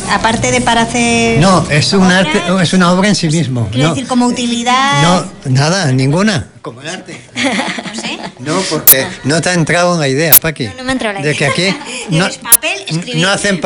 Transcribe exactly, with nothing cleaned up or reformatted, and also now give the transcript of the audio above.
aparte de para hacer... No, es un arte, es una obra en sí mismo. Quiero no, decir, como utilidad... No, nada, ninguna. Como el arte. No sé. No, porque no te ha entrado en la idea, Paqui. No, no me ha entrado la de idea. que aquí no, Es papel, escribir. no hacen